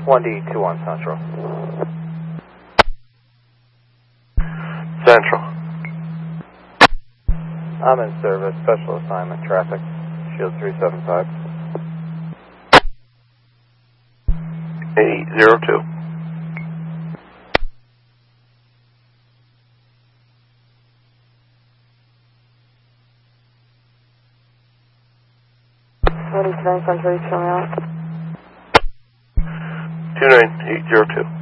1D21 Central. Central. I'm in service, special assignment, traffic, Shield 375. 802. What is 9 Central, show me out? 29802.